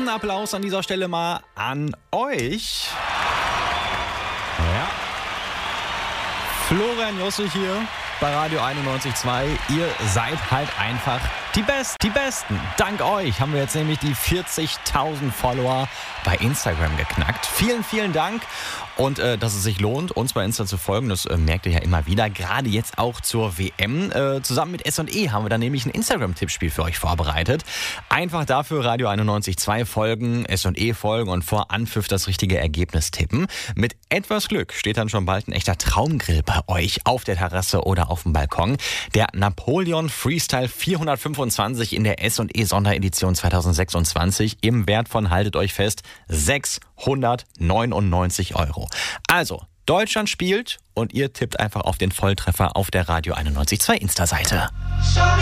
Riesenapplaus an dieser Stelle mal an euch. Ja. Florian Josse hier bei Radio 91.2. Ihr seid halt einfach die Besten. Dank euch haben wir jetzt nämlich die 40.000 Follower bei Instagram geknackt. Vielen, vielen Dank. Und dass es sich lohnt, uns bei Insta zu folgen, das merkt ihr ja immer wieder. Gerade jetzt auch zur WM. Zusammen mit S&E haben wir dann nämlich ein Instagram-Tippspiel für euch vorbereitet. Einfach dafür Radio 91.2 folgen, S&E folgen und vor Anpfiff das richtige Ergebnis tippen. Mit etwas Glück steht dann schon bald ein echter Traumgrill bei euch auf der Terrasse oder auf dem Balkon. Der Napoleon Freestyle 425 in der S&E Sonderedition 2026 im Wert von, haltet euch fest, 699 €. Also, Deutschland spielt und ihr tippt einfach auf den Volltreffer auf der Radio 91.2 Insta-Seite.